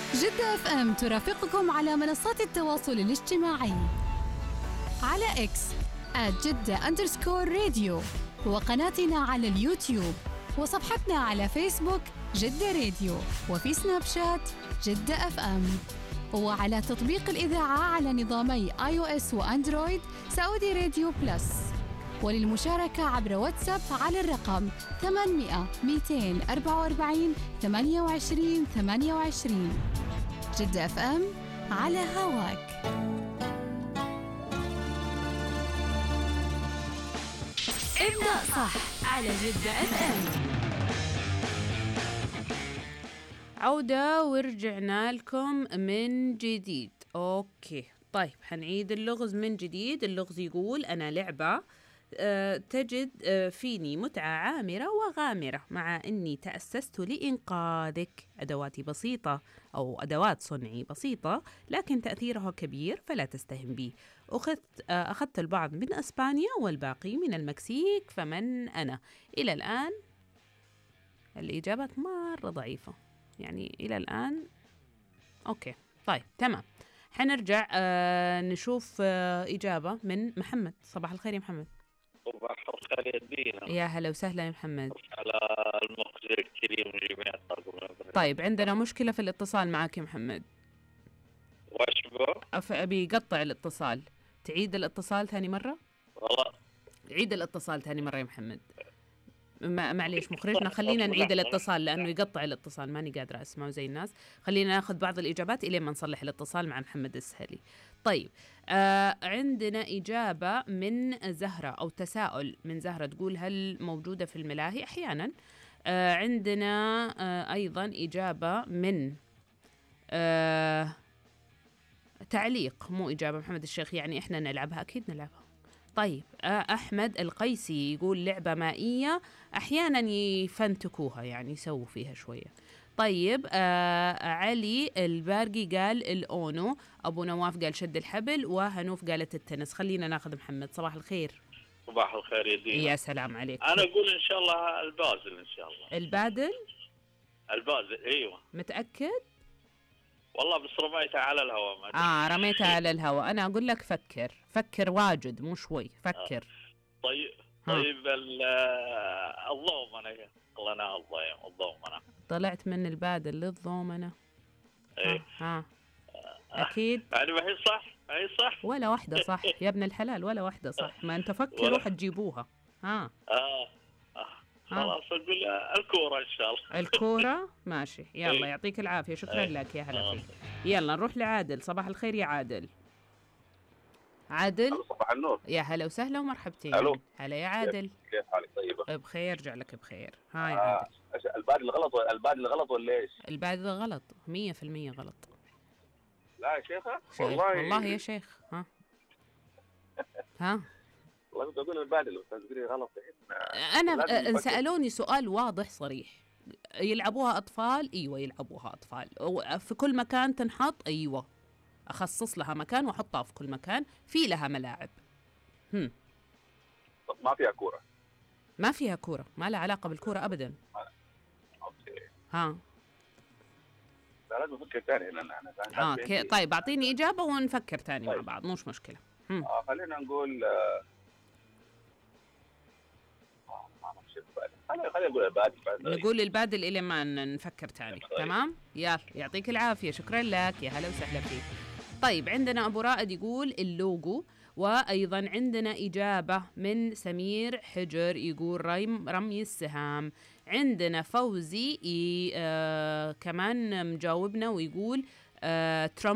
جدة اف ام ترافقكم على منصات التواصل الاجتماعي على اكس @جدة_راديو، وقناتنا على اليوتيوب، وصفحتنا على فيسبوك جدة راديو، وفي سناب شات جدة اف ام، وعلى تطبيق الإذاعة على نظامي iOS وأندرويد سعودي راديو بلس. وللمشاركة عبر واتساب على الرقم 800 244 28 28. جدة اف ام على هواك. ابدأ صح على جدة اف ام. عودة ورجعنا لكم من جديد. اوكي طيب حنعيد اللغز من جديد. اللغز يقول: أنا لعبة تجد فيني متعة عامرة وغامرة، مع أني تأسست لإنقاذك. أدواتي بسيطة أو أدوات صنعي بسيطة، لكن تأثيرها كبير، فلا تستهن بي. أخذت البعض من أسبانيا والباقي من المكسيك، فمن أنا؟ إلى الآن الإجابات مرة ضعيفة، يعني إلى الآن. أوكي طيب تمام، حنرجع نشوف إجابة من محمد. صباح الخير يا محمد. صباح الخير يا دينا. يا هلا وسهلا يا محمد. على المخرج الكريم وجميع الطاقم. طيب عندنا مشكلة في الاتصال معك يا محمد. وش بو؟ بيقطع الاتصال. تعيد الاتصال ثاني مرة؟ غلط. عيد الاتصال ثاني مرة يا محمد. معليش مخرجنا، خلينا نعيد الاتصال لأنه يقطع الاتصال، ماني قادرة أسمعه زي الناس. خلينا ناخذ بعض الإجابات إلين ما نصلح الاتصال مع محمد السهلي. طيب عندنا إجابة من زهرة أو تساؤل من زهرة، تقول: هل موجودة في الملاهي؟ أحيانا. عندنا أيضا إجابة من تعليق، مو إجابة محمد الشيخ، يعني إحنا نلعبها، أكيد نلعبها. طيب أحمد القيسي يقول: لعبة مائية، أحيانا يفنتكوها، يعني يسووا فيها شوية. طيب علي البارقي قال الأونو، أبو نواف قال شد الحبل، وهنوف قالت التنس. خلينا ناخذ محمد. صباح الخير. صباح الخير يا دينا. يا سلام عليك. أنا أقول إن شاء الله البازل. إن شاء الله البادل. البازل أيوة. متأكد؟ والله بس رميتها على الهواء. ما رميتها على الهواء. أنا أقول لك فكر واجد مو شوي، فكر. طيب الضومنة. الله أنا الضومنة. طلعت من البادل للضومنة. ايه أكيد. يعني ما هي صح، ما هي صح. ولا واحدة صح يا ابن الحلال، ولا واحدة صح. ما أنت فكروا حتجيبوها. خلاص أقول الكورة إن شاء الله. الكورة ماشي. يلا يعطيك العافية، شكرا لك يا هلا فيك. يلا نروح لعادل. صباح الخير يا عادل. عادل. صباح النور. يا هلا وسهلا ومرحبتين. الو. هلا يا عادل. كيف حالك؟ طيبة بخير، رجع لك بخير. هاي عادل. البادل غلط ولا ايش؟ البادل غلط 100% غلط. لا يا شيخة والله يا شيخ. ها والله كنت اقول البادل بس تقولي غلط. انا سالوني سؤال واضح صريح: يلعبوها اطفال؟ ايوه يلعبوها اطفال. في كل مكان تنحط؟ ايوه اخصص لها مكان واحطها في كل مكان، في لها ملاعب. طب ما فيها كورة؟ ما فيها كورة، ما لها علاقة بالكورة ابدا. اوكي. لازم افكر ثاني انا طيب اعطيني اجابة ونفكر ثاني مع بعض، مش مشكلة. خلينا نقول نقول البادل إلى ما نفكر تاني. تمام. يلا يعطيك العافية، شكرا لك، يا هلا وسهلا فيك. طيب عندنا أبو رائد يقول اللوجو، وأيضا عندنا إجابة من سمير حجر يقول رمي السهام. عندنا فوزي كمان مجاوبنا ويقول